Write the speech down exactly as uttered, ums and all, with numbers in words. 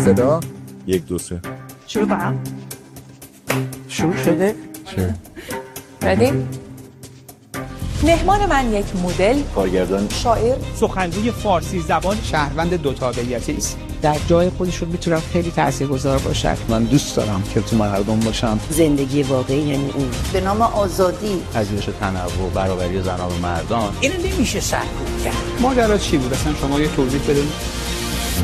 صدا یک دو سه شروع کنم. شروع شده؟ چه؟ ردی؟ مهمان من یک مدل، کارگردان، شاعر، سخنگوی فارسی زبان، شهروند دو تابعیتی است. در جای خودشون میتونم خیلی تاثیرگذار باشن. من دوست دارم که تو مردم باشم. زندگی واقعی یعنی این به نام آزادی، پذیرش تنوع، برابری زنان و مردان. اینو نمیشه سرکوب کرد. ماجرا چی بود اصلا شما یه توضیح بدید.